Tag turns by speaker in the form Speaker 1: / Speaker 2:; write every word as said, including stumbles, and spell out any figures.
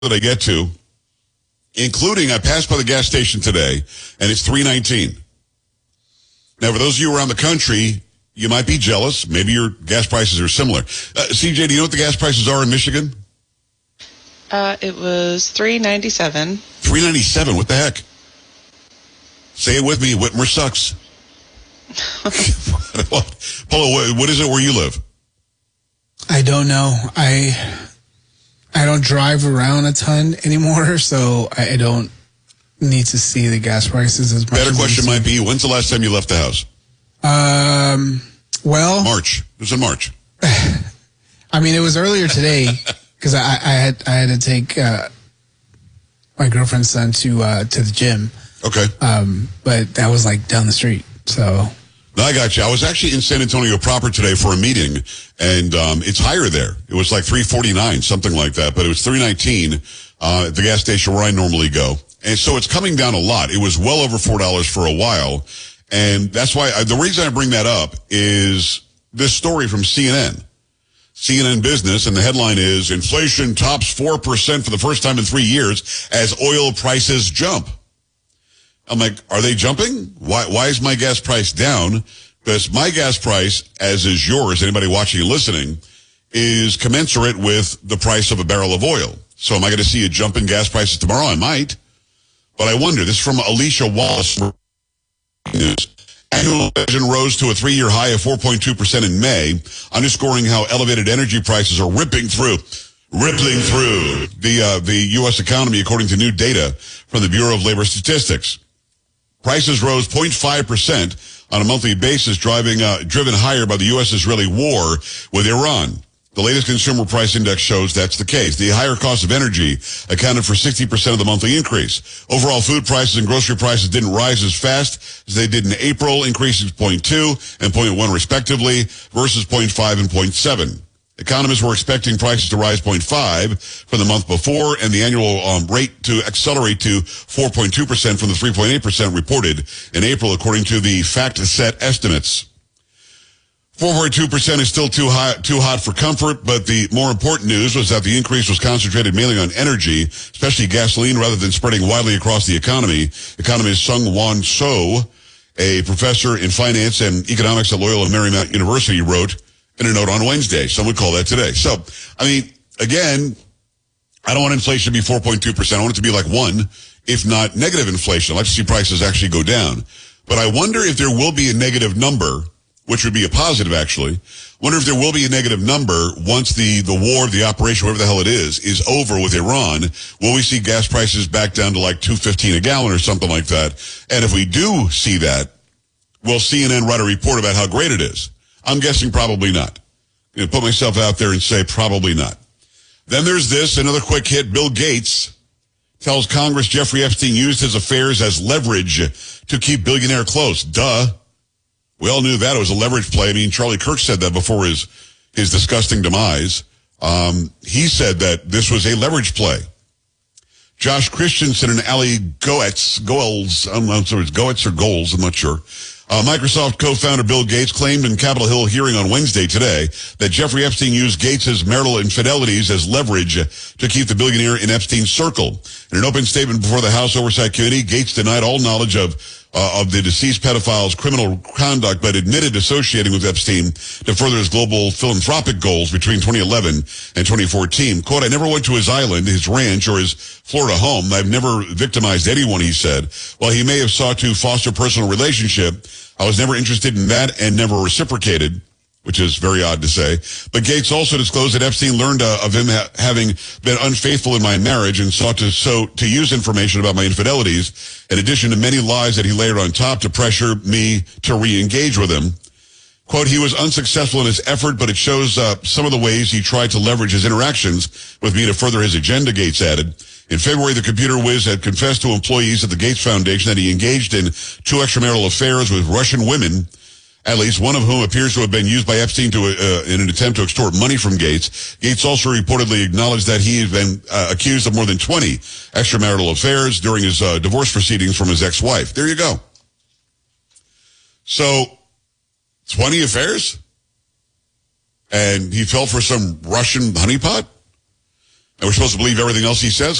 Speaker 1: that I get to, including I passed by the gas station today, and it's three nineteen. Now, for those of you around the country, you might be jealous. Maybe your gas prices are similar. Uh, C J, do you know what the gas prices are in Michigan?
Speaker 2: Uh, it was three ninety-seven.
Speaker 1: three ninety-seven. What the heck? Say it with me. Whitmer sucks. Polo, what is it where you live?
Speaker 3: I don't know. I I don't drive around a ton anymore, so I don't need to see the gas prices as much.
Speaker 1: Better question might be, when's the last time you left the house?
Speaker 3: Um, well,
Speaker 1: March. It was in March.
Speaker 3: I mean, it was earlier today because I, I had I had to take uh, my girlfriend's son to uh, to the gym.
Speaker 1: Okay.
Speaker 3: Um, but that was like down the street, so.
Speaker 1: No, I got you. I was actually in San Antonio proper today for a meeting, and um, it's higher there. It was like three forty-nine, something like that, but it was three nineteen uh, at the gas station where I normally go. And so it's coming down a lot. It was well over four dollars for a while, and that's why I, the reason I bring that up is this story from C N N. C N N Business, and the headline is, inflation tops four percent for the first time in three years as oil prices jump. I'm like, are they jumping? Why why is my gas price down? Because my gas price, as is yours, anybody watching and listening, is commensurate with the price of a barrel of oil. So am I going to see a jump in gas prices tomorrow? I might. But I wonder. This is from Alicia Wallace News. Annual inflation rose to a three-year high of four point two percent in May, underscoring how elevated energy prices are ripping through. Rippling through the uh, the U S economy, according to new data from the Bureau of Labor Statistics. Prices rose zero point five percent on a monthly basis, driving uh, driven higher by the U S-Israeli war with Iran. The latest consumer price index shows that's the case. The higher cost of energy accounted for sixty percent of the monthly increase. Overall, food prices and grocery prices didn't rise as fast as they did in April, increasing zero point two and zero point one respectively, versus zero point five and zero point seven. Economists were expecting prices to rise zero point five for the month before, and the annual um, rate to accelerate to four point two percent from the three point eight percent reported in April, according to the FactSet estimates. four point two percent is still too high, too hot for comfort, but the more important news was that the increase was concentrated mainly on energy, especially gasoline, rather than spreading widely across the economy. Economist Sung-Won So, a professor in finance and economics at Loyola Marymount University, wrote in a note on Wednesday. Some would call that today. So, I mean, again, I don't want inflation to be four point two percent. I want it to be like one, if not negative inflation. I'd like to see prices actually go down. But I wonder if there will be a negative number, which would be a positive, actually. Wonder if there will be a negative number once the, the war, the operation, whatever the hell it is, is over with Iran. Will we see gas prices back down to like two fifteen a gallon or something like that? And if we do see that, will C N N write a report about how great it is? I'm guessing probably not. I'm going to put myself out there and say probably not. Then there's this, another quick hit. Bill Gates tells Congress Jeffrey Epstein used his affairs as leverage to keep billionaire close. Duh. We all knew that. It was a leverage play. I mean, Charlie Kirk said that before his, his disgusting demise. Um, he said that this was a leverage play. Josh Christensen and Ali Goetz, Goels, I'm not sure it's Goetz or Goals, I'm not sure. Uh, Microsoft co-founder Bill Gates claimed in Capitol Hill hearing on Wednesday today that Jeffrey Epstein used Gates' marital infidelities as leverage to keep the billionaire in Epstein's circle. In an open statement before the House Oversight Committee, Gates denied all knowledge of uh, of the deceased pedophile's criminal conduct, but admitted associating with Epstein to further his global philanthropic goals between twenty eleven and twenty fourteen. Quote, I never went to his island, his ranch, or his Florida home. I've never victimized anyone, he said. While he may have sought to foster personal relationship, I was never interested in that and never reciprocated, which is very odd to say. But Gates also disclosed that Epstein learned uh, of him ha- having been unfaithful in my marriage and sought to so to use information about my infidelities, in addition to many lies that he layered on top to pressure me to re-engage with him. Quote, he was unsuccessful in his effort, but it shows uh, some of the ways he tried to leverage his interactions with me to further his agenda, Gates added. In February, the computer whiz had confessed to employees at the Gates Foundation that he engaged in two extramarital affairs with Russian women, at least one of whom appears to have been used by Epstein to, uh, in an attempt to extort money from Gates. Gates also reportedly acknowledged that he had been uh, accused of more than twenty extramarital affairs during his uh, divorce proceedings from his ex-wife. There you go. So, twenty affairs? And he fell for some Russian honeypot? And we're supposed to believe everything else he says?